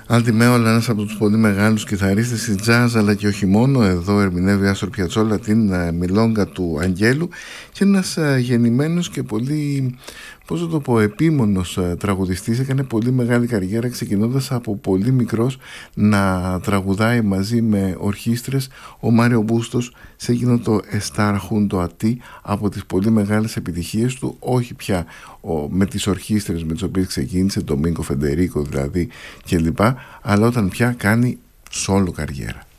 Άντι Μέολα, ένας από τους πολύ μεγάλους κιθαρίστες της jazz, αλλά και όχι μόνο. Εδώ ερμηνεύει Άστορ Πιατσόλα την Μιλόγκα του Αγγέλου, και ένας γεννημένος και πολύ, πώς θα το πω, επίμονος τραγουδιστής. Έκανε πολύ μεγάλη καριέρα, ξεκινώντας από πολύ μικρός να τραγουδάει μαζί με ορχήστρες. Ο Μάριο Μπούστος σε εκείνο το Estar Junto a Ti, από τις πολύ μεγάλες επιτυχίες του, όχι πια με τις ορχήστρες με τις οποίες ξεκίνησε, Ντομίνγκο Φεντερίκο δηλαδή κλπ, αλλά όταν πια κάνει solo καριέρα.